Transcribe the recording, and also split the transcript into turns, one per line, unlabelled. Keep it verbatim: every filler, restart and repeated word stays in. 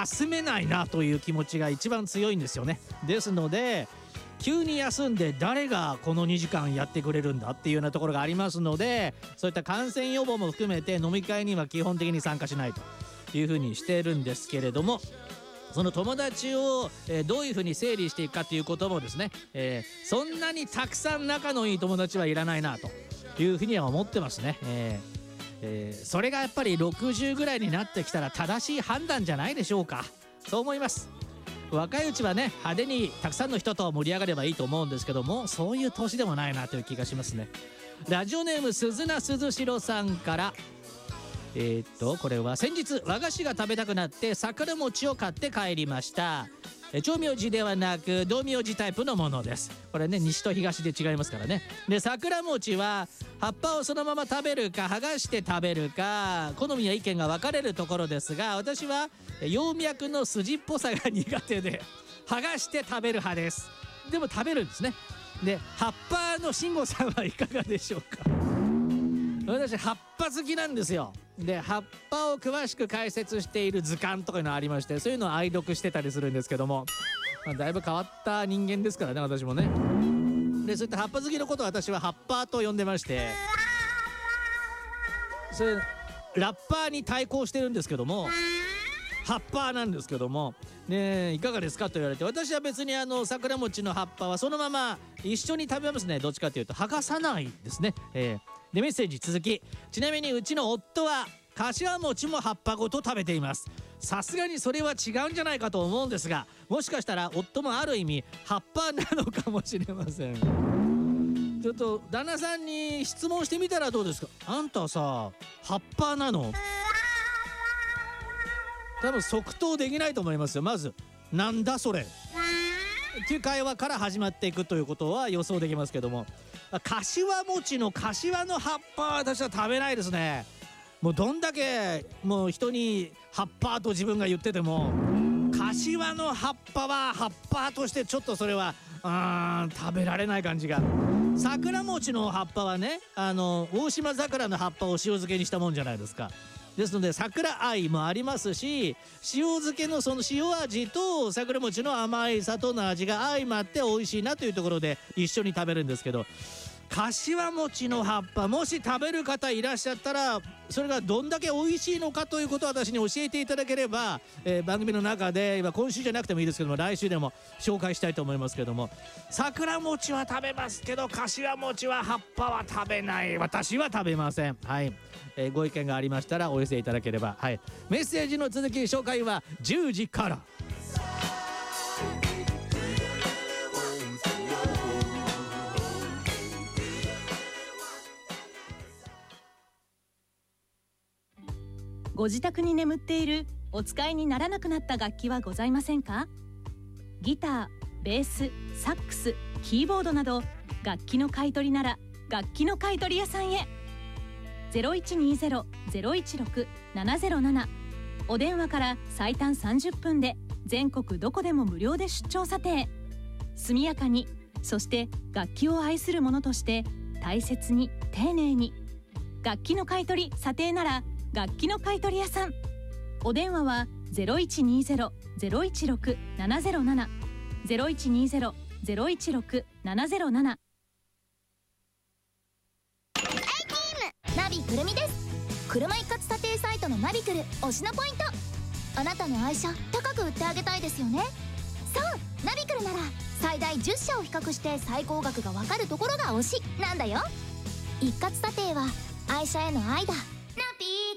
休めないなという気持ちが一番強いんですよね。ですので急に休んで誰がこのにじかんやってくれるんだっていうようなところがありますので、そういった感染予防も含めて飲み会には基本的に参加しないというふうにしているんですけれども、その友達を、えー、どういうふうに整理していくかということもですね、えー、そんなにたくさん仲のいい友達はいらないなというふうには思ってますね。えーえー、それがやっぱりろくじゅうぐらいになってきたら正しい判断じゃないでしょうか。そう思います。若いうちはね派手にたくさんの人と盛り上がればいいと思うんですけども、そういう年でもないなという気がしますね。ラジオネーム鈴名鈴代さんから、えー、っとこれは先日和菓子が食べたくなって桜餅を買って帰りました。長名字ではなく道名字タイプのものです。これね西と東で違いますからね。で桜餅は葉っぱをそのまま食べるか剥がして食べるか好みや意見が分かれるところですが、私は葉脈の筋っぽさが苦手で剥がして食べる派です。でも食べるんですね。で葉っぱの慎吾さんはいかがでしょうか。私葉っぱ好きなんですよ。で葉っぱを詳しく解説している図鑑とかいうのありまして、そういうのを愛読してたりするんですけども、まあ、だいぶ変わった人間ですからね私もね。でそういった葉っぱ好きのことを私は葉っぱと呼んでまして、それラッパーに対抗してるんですけども、葉っぱなんですけどもね、いかがですかと言われて、私は別にあの桜餅の葉っぱはそのまま一緒に食べますね。どっちかというと剥がさないですね。えー、でメッセージ続き、ちなみにうちの夫は柏餅も葉っぱごと食べています。さすがにそれは違うんじゃないかと思うんですが、もしかしたら夫もある意味葉っぱなのかもしれません。ちょっと旦那さんに質問してみたらどうですか。あんたさ葉っぱなの？多分即答できないと思いますよ。まずなんだそれっていう会話から始まっていくということは予想できますけども、柏餅の柏の葉っぱは私は食べないですね。もうどんだけもう人に葉っぱと自分が言ってても、柏の葉っぱは葉っぱとしてちょっとそれはうーん食べられない感じが。桜餅の葉っぱはね、あの大島桜の葉っぱを塩漬けにしたもんじゃないですか。ですので桜愛もありますし、塩漬けのその塩味と桜餅の甘い砂糖の味が相まって美味しいなというところで一緒に食べるんですけど、柏餅の葉っぱもし食べる方いらっしゃったら、それがどんだけ美味しいのかということを私に教えていただければ、えー、番組の中で今今週じゃなくてもいいですけども来週でも紹介したいと思いますけども、桜餅は食べますけど柏餅は葉っぱは食べない。私は食べません。はい、えー、ご意見がありましたらお寄せいただければ。はい、メッセージの続き紹介はじゅうじから。
ご自宅に眠っているお使いにならなくなった楽器はございませんか？ギター、ベース、サックス、キーボードなど楽器の買い取りなら楽器の買い取り屋さんへ。 ゼロいちにゼロ ゼロいちろく ななゼロなな お電話から最短さんじゅっぷんで全国どこでも無料で出張査定。速やかに、そして楽器を愛する者として大切に丁寧に。楽器の買い取り査定なら楽器の買い取り屋さん。お電話は ゼロいちにゼロ ゼロいちろく ななゼロなな ゼロいちにゼロ ゼロいちろく ななゼロなな。
ナビくるみです。車一括査定サイトのナビくる推しのポイント。あなたの愛車高く売ってあげたいですよね。そうナビくるなら最大じゅっしゃを比較して最高額がわかるところが推しなんだよ。一括査定は愛車への愛だ。